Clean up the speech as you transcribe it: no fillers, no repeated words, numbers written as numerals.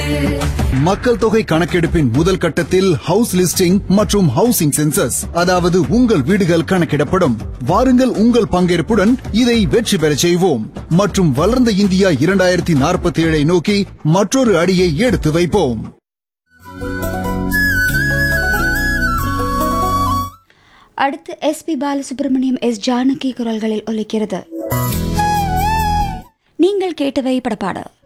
மக்கள் தொகை கணக்கெடுப்பின் முதல் கட்டத்தில் ஹவுஸ் லிஸ்டிங் மற்றும் ஹவுசிங் சென்சஸ், அதாவது உங்கள் வீடுகள் கணக்கிடப்படும். வாருங்கள், உங்கள் பங்கேற்புடன் இதை வெற்றி பெறச் செய்வோம் மற்றும் வளர்ந்த இந்தியா 2047 நோக்கி மற்றொரு அடியை எடுத்து வைப்போம். அடுத்து எஸ்.பி. பாலசுப்ரமணியம், எஸ். ஜானகி குரல்களில் ஒலிக்கிறது. நீங்கள் கேட்டவை படப்பாடு.